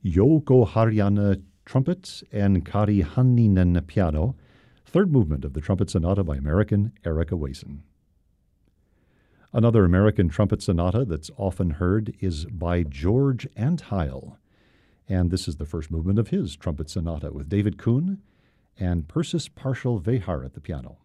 Jouko Harjanne trumpet and Kari Hanninen piano. Third movement of the Trumpet Sonata by American Erica Wason. Another American trumpet sonata that's often heard is by George Antheil, and this is the first movement of his trumpet sonata with David Kuhn and Persis Partial Vehar at the piano.